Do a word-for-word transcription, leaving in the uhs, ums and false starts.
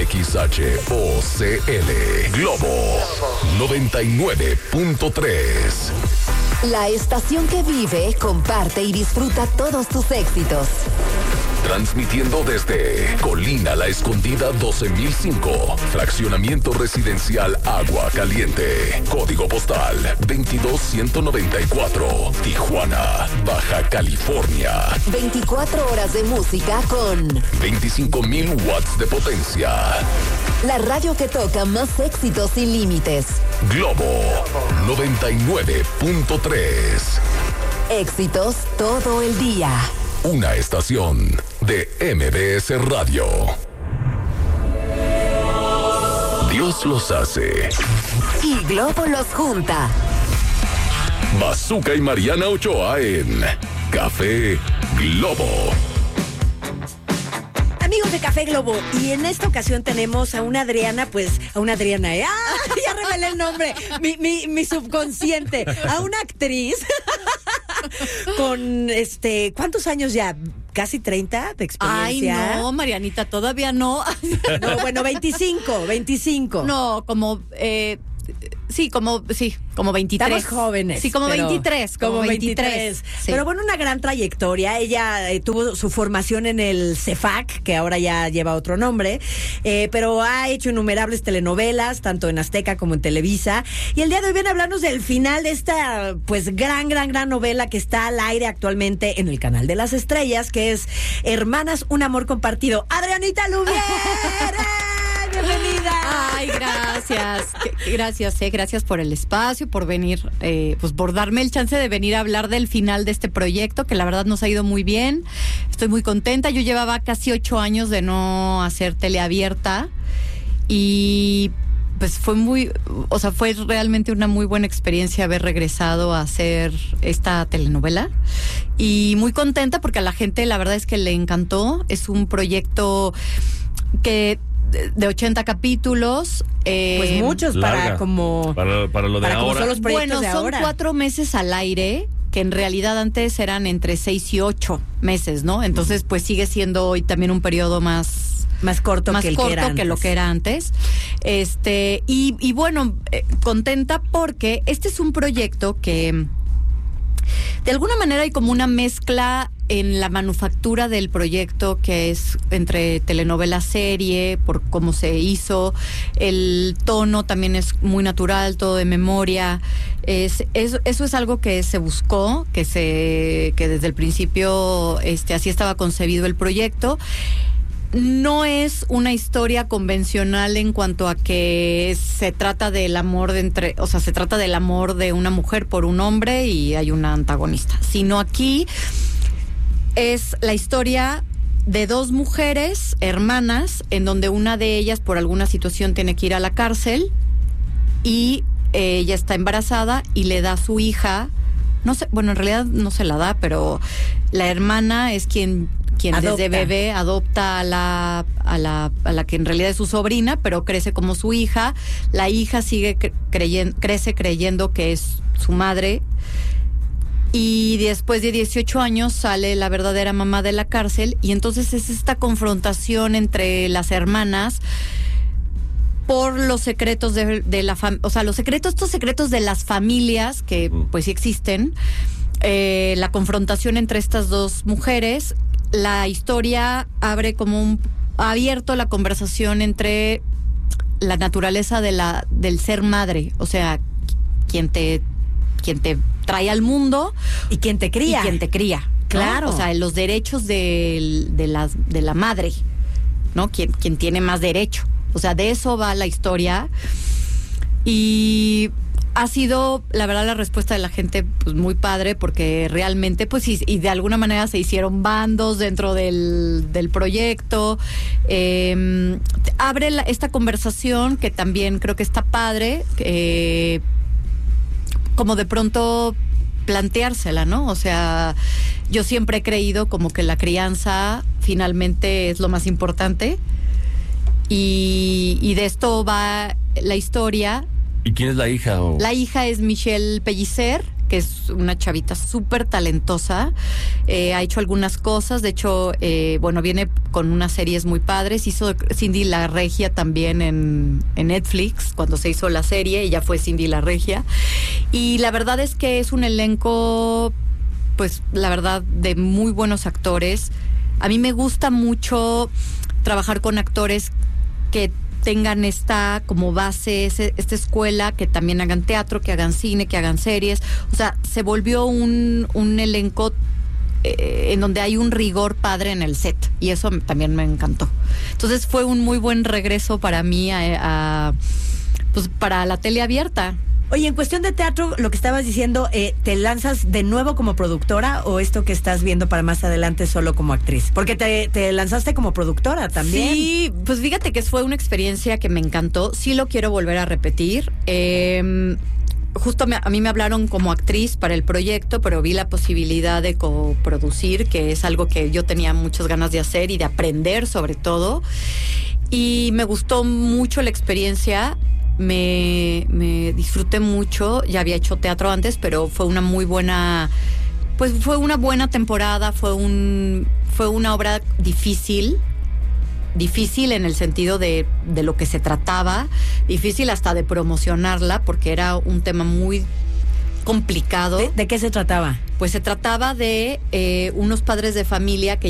X H O C L Globo noventa y nueve punto tres. La estación que vive, comparte y disfruta todos tus éxitos. Transmitiendo desde Colina La Escondida doce mil cinco, Fraccionamiento Residencial Agua Caliente, Código Postal veintidós ciento noventa y cuatro, Tijuana, Baja California. veinticuatro horas de música con veinticinco mil watts de potencia. La radio que toca más éxitos sin límites. Globo noventa y nueve punto tres. Éxitos todo el día. Una estación de M B S Radio. Dios los hace y Globo los junta. Bazooka y Mariana Ochoa en Café Globo. Amigos de Café Globo, y en esta ocasión tenemos a una Adriana, pues, a una Adriana, ¿eh? ¡Ah! Ya revelé el nombre, mi, mi, mi subconsciente, a una actriz con, este, ¿cuántos años ya? ¿Casi treinta de experiencia? Ay, no, Marianita, todavía no. No, bueno, veinticinco, veinticinco. No, como, eh, sí, como, sí, como veintitrés. Estamos jóvenes. Sí, como pero, veintitrés, como, como veintitrés. veintitrés. Sí. Pero bueno, una gran trayectoria. Ella eh, tuvo su formación en el CEFAC, que ahora ya lleva otro nombre, eh, pero ha hecho innumerables telenovelas, tanto en Azteca como en Televisa. Y el día de hoy viene a hablarnos del final de esta, pues, gran, gran, gran novela que está al aire actualmente en el Canal de las Estrellas, que es Hermanas, un amor compartido. ¡Adrianita Lubier! ¡Bienvenida! Ay, gracias. Gracias, eh, gracias por el espacio, por venir, eh, pues por darme el chance de venir a hablar del final de este proyecto, que la verdad nos ha ido muy bien. Estoy muy contenta. Yo llevaba casi ocho años de no hacer teleabierta y pues fue muy, o sea, fue realmente una muy buena experiencia haber regresado a hacer esta telenovela y muy contenta porque a la gente la verdad es que le encantó. Es un proyecto que de ochenta capítulos. Eh, pues muchos para larga, como para, para lo de para ahora. como son los proyectos bueno, de son ahora. cuatro meses al aire, que en realidad antes eran entre seis y ocho meses, ¿no? Entonces, pues sigue siendo hoy también un periodo más más corto más que el corto que era que lo que era antes. Este, y, y bueno, eh, contenta porque este es un proyecto que de alguna manera hay como una mezcla en la manufactura del proyecto, que es entre telenovela serie, por cómo se hizo, el tono también es muy natural, todo de memoria. Es, es, eso es algo que se buscó, que se, que desde el principio este, así estaba concebido el proyecto. No es una historia convencional en cuanto a que se trata del amor de entre, o sea, se trata del amor de una mujer por un hombre y hay una antagonista, sino aquí es la historia de dos mujeres hermanas en donde una de ellas por alguna situación tiene que ir a la cárcel y eh, ella está embarazada y le da a su hija, no sé, bueno, en realidad no se la da, pero la hermana es quien quien adopta. Desde bebé adopta a la, a la a la que en realidad es su sobrina, pero crece como su hija. La hija sigue creyendo, crece creyendo que es su madre. Y después de dieciocho años sale la verdadera mamá de la cárcel y entonces es esta confrontación entre las hermanas por los secretos de, de la familia, o sea, los secretos, estos secretos de las familias que pues sí existen, eh, la confrontación entre estas dos mujeres. La historia abre como un ha abierto la conversación entre la naturaleza de la del ser madre, o sea, quien te quien te trae al mundo y quien te cría. Y quien te cría. Claro. ¿No? O sea, los derechos de, de, la, de la madre, ¿no? Quien, quien tiene más derecho. O sea, de eso va la historia. Y ha sido, la verdad, la respuesta de la gente pues muy padre, porque realmente, pues, y, y de alguna manera se hicieron bandos dentro del, del proyecto. Eh, abre la, esta conversación que también creo que está padre, eh, como de pronto planteársela, ¿no? O sea, yo siempre he creído como que la crianza finalmente es lo más importante y, y de esto va la historia. ¿Y quién es la hija? O... La hija es Michelle Pellicer, que es una chavita súper talentosa. Eh, ha hecho algunas cosas, de hecho, eh, bueno, viene con unas series muy padres. Hizo Cindy la Regia también en, en Netflix, cuando se hizo la serie, ella fue Cindy la Regia. Y la verdad es que es un elenco, pues, la verdad, de muy buenos actores. A mí me gusta mucho trabajar con actores que tengan esta como base, esta escuela, que también hagan teatro, que hagan cine, que hagan series. O sea, se volvió un, un elenco eh, en donde hay un rigor padre en el set, y eso también me encantó. Entonces fue un muy buen regreso para mí a, a pues para la tele abierta. Oye, en cuestión de teatro, lo que estabas diciendo, eh, ¿te lanzas de nuevo como productora o esto que estás viendo para más adelante solo como actriz? Porque te, te lanzaste como productora también. Sí, pues fíjate que fue una experiencia que me encantó. Sí lo quiero volver a repetir. Eh, justo me, a mí me hablaron como actriz para el proyecto, pero vi la posibilidad de coproducir, que es algo que yo tenía muchas ganas de hacer y de aprender sobre todo. Y me gustó mucho la experiencia. Me, me disfruté mucho, ya había hecho teatro antes, pero fue una muy buena, pues fue una buena temporada, fue un, fue una obra difícil, difícil en el sentido de, de lo que se trataba, difícil hasta de promocionarla, porque era un tema muy complicado. ¿De, de qué se trataba? Pues se trataba de eh, unos padres de familia que